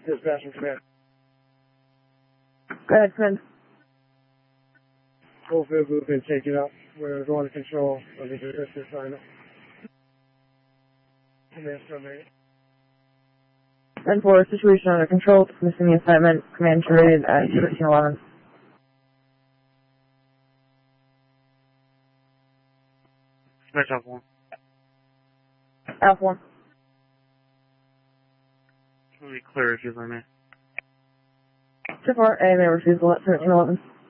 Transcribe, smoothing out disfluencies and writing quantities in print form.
Dispatch and command. Go ahead, command. Coalfield Loop been taken up. We're going to control of the resistance assignment. Command terminated. 10-4, situation under control, dismissing the assignment, command terminated at 1311. Dispatch Alpha 1. Alpha 1. Let me clear if you let me. So far, AMA refusal at 1311.